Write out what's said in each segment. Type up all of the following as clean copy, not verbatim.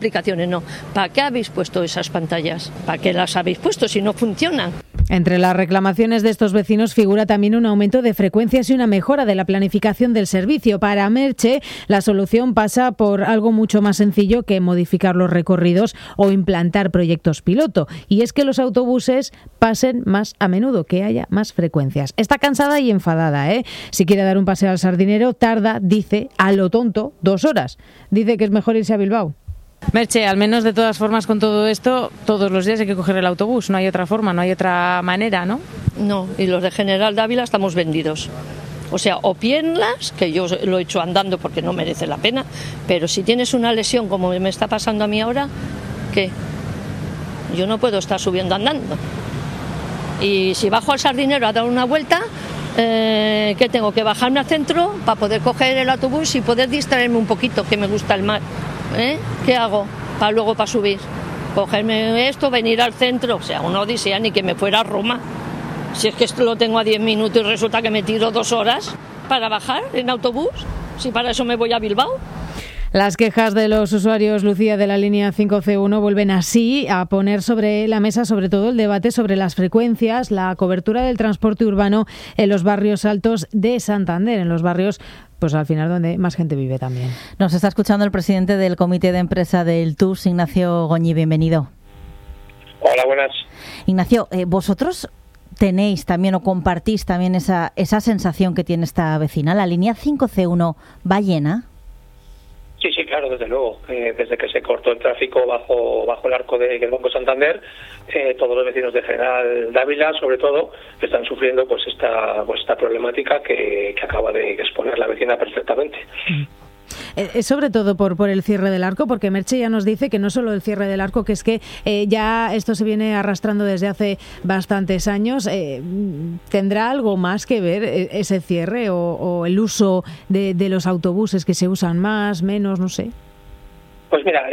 Aplicaciones no. ¿Para qué habéis puesto esas pantallas? ¿Para qué las habéis puesto si no funcionan? Entre las reclamaciones de estos vecinos figura también un aumento de frecuencias y una mejora de la planificación del servicio. Para Merche, la solución pasa por algo mucho más sencillo que modificar los recorridos o implantar proyectos piloto. Y es que los autobuses pasen más a menudo, que haya más frecuencias. Está cansada y enfadada, ¿eh? Si quiere dar un paseo al Sardinero, tarda, dice, a lo tonto, 2 horas. Dice que es mejor irse a Bilbao. Merche, al menos de todas formas con todo esto, todos los días hay que coger el autobús, no hay otra forma, no hay otra manera, ¿no? No, y los de General Dávila estamos vendidos. O sea, o piernas, que yo lo he hecho andando porque no merece la pena, pero si tienes una lesión como me está pasando a mí ahora, ¿qué? Yo no puedo estar subiendo andando. Y si bajo al Sardinero a dar una vuelta, ¿qué tengo? Que bajarme al centro para poder coger el autobús y poder distraerme un poquito, que me gusta el mar. ¿Qué hago para subir? Cogerme esto, venir al centro, o sea, una odisea, ni que me fuera a Roma. Si es que esto lo tengo a 10 minutos y resulta que me tiro 2 horas para bajar en autobús, si para eso me voy a Bilbao. Las quejas de los usuarios, Lucía, de la línea 5C1 vuelven así a poner sobre la mesa sobre todo el debate sobre las frecuencias, la cobertura del transporte urbano en los barrios altos de Santander, en los barrios pues al final donde más gente vive también. Nos está escuchando el presidente del comité de empresa del TUS, Ignacio Goñi, bienvenido. Hola, buenas. Ignacio, ¿vosotros tenéis también o compartís también esa sensación que tiene esta vecina? ¿La línea 5C1 va llena? Sí, claro, desde luego. Desde que se cortó el tráfico bajo el arco del Banco Santander, todos los vecinos de General Dávila, sobre todo, están sufriendo pues esta problemática que acaba de exponer la vecina perfectamente. Sobre todo por el cierre del arco, porque Merche ya nos dice que no solo el cierre del arco, que es que ya esto se viene arrastrando desde hace bastantes años. ¿Tendrá algo más que ver ese cierre o el uso de los autobuses, que se usan más, menos, no sé? Pues mira,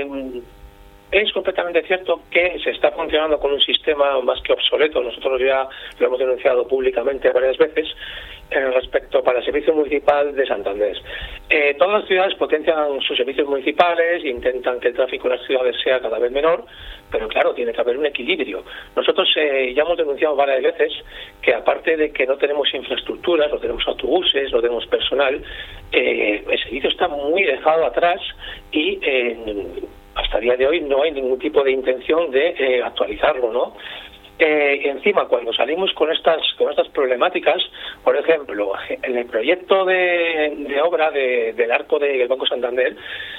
es completamente cierto que se está funcionando con un sistema más que obsoleto. Nosotros ya lo hemos denunciado públicamente varias veces respecto para el servicio municipal de Santander. Todas las ciudades potencian sus servicios municipales e intentan que el tráfico en las ciudades sea cada vez menor, pero claro, tiene que haber un equilibrio. Nosotros ya hemos denunciado varias veces que aparte de que no tenemos infraestructuras, no tenemos autobuses, no tenemos personal, el servicio está muy dejado atrás y hasta el día de hoy no hay ningún tipo de intención de actualizarlo, ¿no? Encima, cuando salimos con estas problemáticas, por ejemplo, en el proyecto de obra del arco del Banco Santander,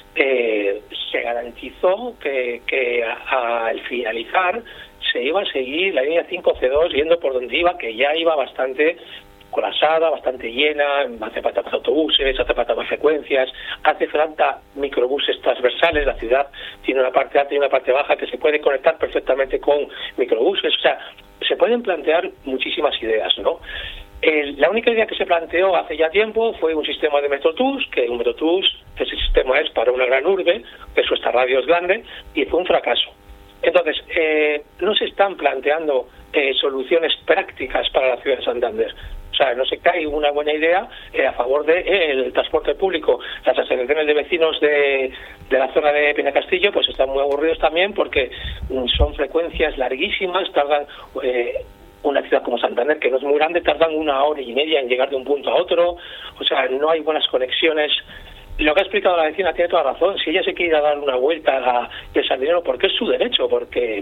se garantizó que al finalizar se iba a seguir la línea 5C2 yendo por donde iba, que ya iba bastante colapsada, bastante llena, hace falta más autobuses, hace falta más frecuencias, hace falta microbuses transversales. La ciudad tiene una parte alta y una parte baja que se puede conectar perfectamente con microbuses. O sea, se pueden plantear muchísimas ideas, ¿no? La única idea que se planteó hace ya tiempo fue un sistema de Metrotús, que un Metrotús, ese sistema es para una gran urbe, que su radio es grande, y fue un fracaso. Entonces, no se están planteando soluciones prácticas para la ciudad de Santander. O sea, no se cae una buena idea a favor del transporte público. Las asociaciones de vecinos de la zona de Penacastillo pues están muy aburridos también porque son frecuencias larguísimas, tardan una ciudad como Santander, que no es muy grande, tardan 1 hora y media en llegar de un punto a otro. O sea, no hay buenas conexiones. Lo que ha explicado la vecina tiene toda razón. Si ella se quiere ir a dar una vuelta al Sardinero, porque es su derecho, porque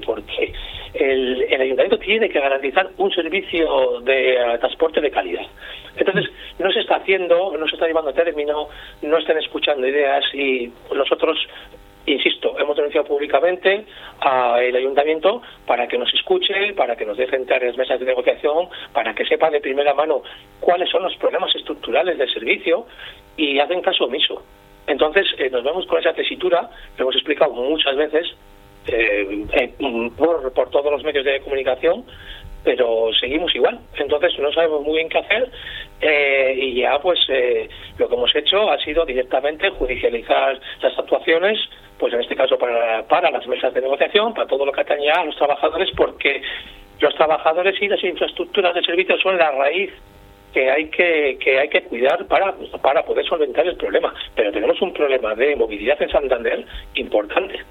el ayuntamiento tiene que garantizar un servicio de transporte de calidad. Entonces, no se está haciendo, no se está llevando a término, no están escuchando ideas y nosotros, insisto, hemos denunciado públicamente al ayuntamiento para que nos escuche, para que nos deje entrar en las mesas de negociación, para que sepa de primera mano cuáles son los problemas estructurales del servicio y hacen caso omiso. Entonces nos vemos con esa tesitura, lo hemos explicado muchas veces por todos los medios de comunicación, pero seguimos igual. Entonces no sabemos muy bien qué hacer y ya pues lo que hemos hecho ha sido directamente judicializar las actuaciones, pues en este caso para las mesas de negociación, para todo lo que atañe a los trabajadores, porque los trabajadores y las infraestructuras de servicio son la raíz que hay que cuidar para poder solventar el problema. Pero tenemos un problema de movilidad en Santander importante.